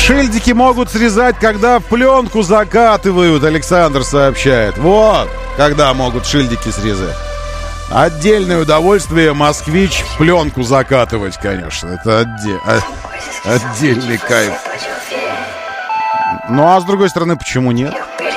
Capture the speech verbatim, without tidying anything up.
Шильдики могут срезать, когда пленку закатывают, Александр сообщает. Вот, когда могут шильдики срезать. Отдельное удовольствие москвич пленку закатывать, конечно. Это отде- отдельный кайф. Ну а с другой стороны, почему нет?